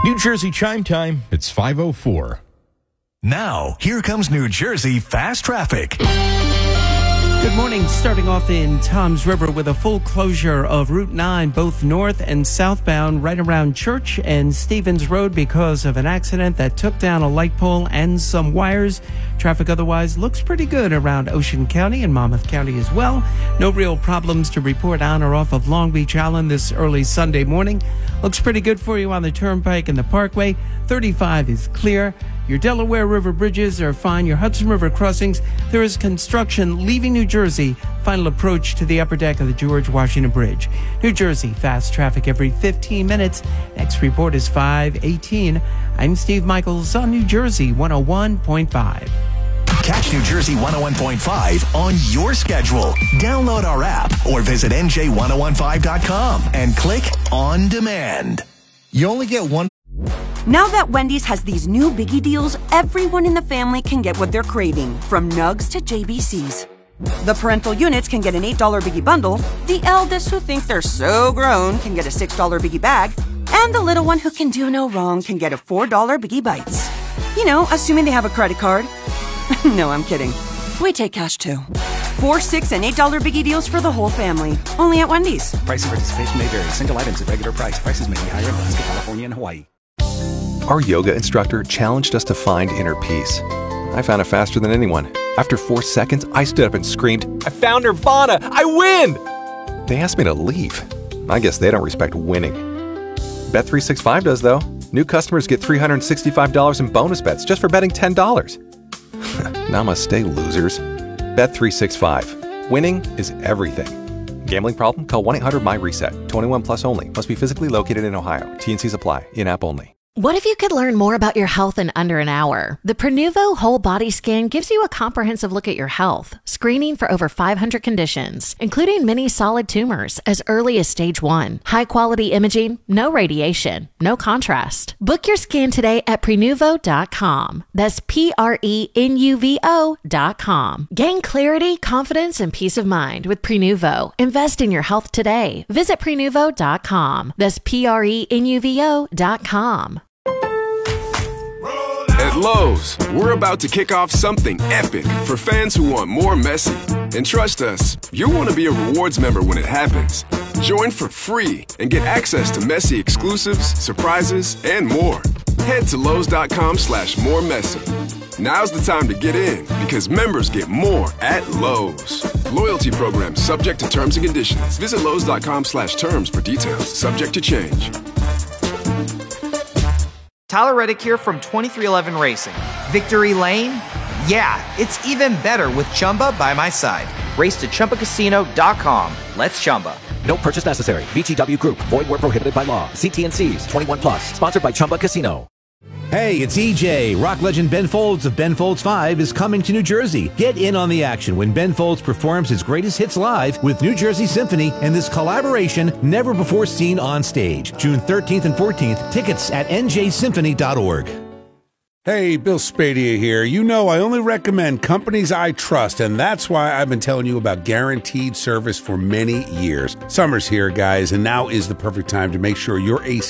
New Jersey Chime Time, it's 5:04. Now, here comes New Jersey Fast Traffic. Good morning. Starting off in Toms River with a full closure of Route 9, both north and southbound, right around Church and Stevens Road because of an accident that took down a light pole and some wires. Traffic otherwise looks pretty good around Ocean County and Monmouth County as well. No real problems to report on or off of Long Beach Island this early Sunday morning. Looks pretty good for you on the Turnpike and the Parkway. 35 is clear. Your Delaware River bridges are fine. Your Hudson River crossings, there is construction leaving New Jersey. Final approach to the upper deck of the George Washington Bridge. New Jersey, fast traffic every 15 minutes. Next report is 5:18. I'm Steve Michaels on New Jersey 101.5. Catch New Jersey 101.5 on your schedule. Download our app or visit NJ1015.com and click On Demand. You only get one. Now that Wendy's has these new biggie deals, everyone in the family can get what they're craving, from nugs to JBCs. The parental units can get an $8 biggie bundle, the eldest who think they're so grown can get a $6 biggie bag, and the little one who can do no wrong can get a $4 biggie bites. You know, assuming they have a credit card. No, I'm kidding. We take cash too. 4, 6, and $8 biggie deals for the whole family. Only at Wendy's. Price and participation may vary. Single items at regular price. Prices may be higher in Alaska, California, and Hawaii. Our yoga instructor challenged us to find inner peace. I found it faster than anyone. After 4 seconds, I stood up and screamed, "I found Nirvana! I win!" They asked me to leave. I guess they don't respect winning. Bet365 does, though. New customers get $365 in bonus bets just for betting $10. Namaste, losers. Bet365. Winning is everything. Gambling problem? Call 1-800-MY-RESET. 21 plus only. Must be physically located in Ohio. T&Cs apply. In-app only. What if you could learn more about your health in under an hour? The Prenuvo Whole Body Scan gives you a comprehensive look at your health, screening for over 500 conditions, including many solid tumors as early as stage 1. High-quality imaging, no radiation, no contrast. Book your scan today at Prenuvo.com. That's Prenuvo.com. Gain clarity, confidence, and peace of mind with Prenuvo. Invest in your health today. Visit Prenuvo.com. That's Prenuvo.com. At Lowe's, we're about to kick off something epic for fans who want more Messi. And trust us, you'll want to be a rewards member when it happens. Join for free and get access to Messi exclusives, surprises, and more. Head to Lowe's.com/moremessy. Now's the time to get in because members get more at Lowe's. Loyalty program subject to terms and conditions. Visit Lowe's.com/terms for details. Subject to change. Tyler Reddick here from 2311 Racing. Victory Lane? Yeah, it's even better with Chumba by my side. Race to ChumbaCasino.com. Let's Chumba. No purchase necessary. VGW Group. Void where prohibited by law. See T&Cs. 21 plus. Sponsored by Chumba Casino. Hey, it's EJ. Rock legend Ben Folds of Ben Folds 5 is coming to New Jersey. Get in on the action when Ben Folds performs his greatest hits live with New Jersey Symphony and this collaboration never before seen on stage. June 13th and 14th. Tickets at njsymphony.org. Hey, Bill Spadia here. You know I only recommend companies I trust, and that's why I've been telling you about Guaranteed Service for many years. Summer's here, guys, and now is the perfect time to make sure your AC